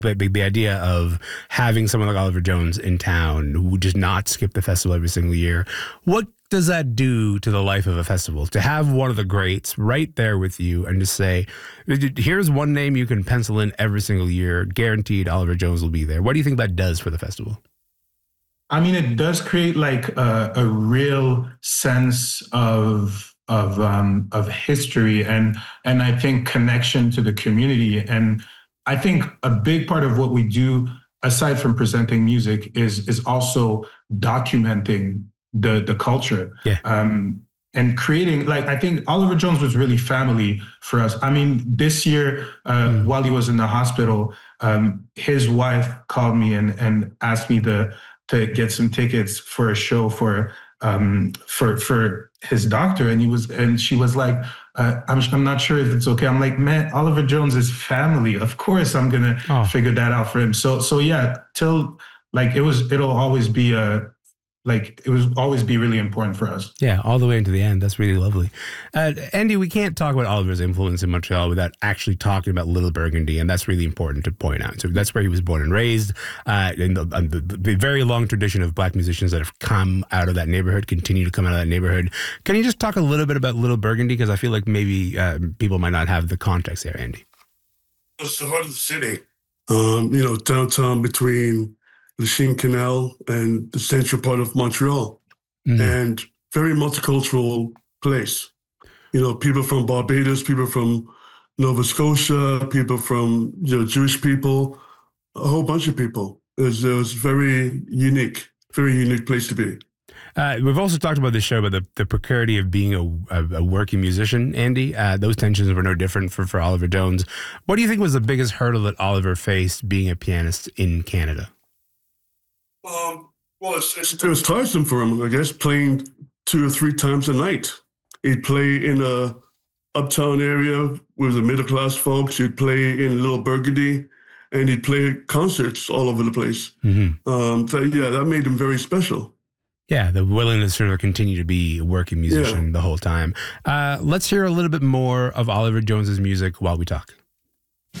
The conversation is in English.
the idea of having someone like Oliver Jones in town who would just not skip the festival every single year. What does that do to the life of a festival? To have one of the greats right there with you and to say, here's one name you can pencil in every single year, guaranteed Oliver Jones will be there. What do you think that does for the festival? I mean, it does create like a real sense of history and I think connection to the community. And I think a big part of what we do, aside from presenting music, is also documenting the culture. Yeah. And creating, like, I think Oliver Jones was really family for us. I mean, this year, while he was in the hospital, his wife called me and asked me to get some tickets for a show for his doctor, and she was like, I'm not sure if it's okay. I'm like, man, Oliver Jones is family. Of course, I'm gonna figure that out for him. So yeah, till like it'll always be really important for us. Yeah, all the way into the end. That's really lovely. Andy, we can't talk about Oliver's influence in Montreal without actually talking about Little Burgundy, and that's really important to point out. So that's where he was born and raised, in the very long tradition of Black musicians that have come out of that neighborhood, continue to come out of that neighborhood. Can you just talk a little bit about Little Burgundy? Because I feel like maybe people might not have the context there, Andy. It's the heart of the city, downtown between Lachine Canal and the central part of Montreal, and very multicultural place. People from Barbados, people from Nova Scotia, people from Jewish people, a whole bunch of people. It was very unique place to be. We've also talked about this show about the precarity of being a working musician, Andy. Those tensions were no different for Oliver Jones. What do you think was the biggest hurdle that Oliver faced being a pianist in Canada? Well, it was tiresome for him, I guess, playing 2 or 3 times a night. He'd play in a uptown area with the middle class folks. He'd play in Little Burgundy, and he'd play concerts all over the place. That made him very special. Yeah, the willingness to sort of continue to be a working musician the whole time. Let's hear a little bit more of Oliver Jones's music while we talk.